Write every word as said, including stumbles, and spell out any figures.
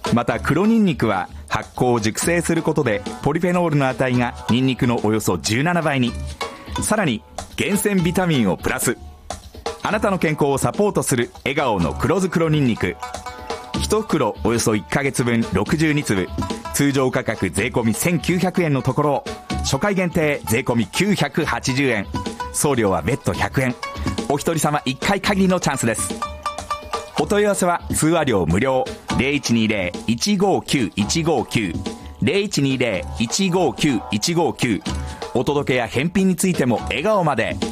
また黒ニンニクは発酵熟成することでポリフェノールの値がニンニクのおよそじゅうななばいに、さらに厳選ビタミンをプラス。あなたの健康をサポートする笑顔の黒酢黒ニンニク。いち袋およそいっかげつぶんろくじゅうにつぶ、通常価格税込みせんきゅうひゃくえんのところを初回限定税込みきゅうひゃくはちじゅうえん、送料は別途ひゃくえん。お一人様いっかい限りのチャンスです。お問い合わせは通話料無料 ゼロいちにゼロ いちごきゅういちごきゅう ゼロいちにゼロ いちごきゅういちごきゅう。お届けや返品についても笑顔まで。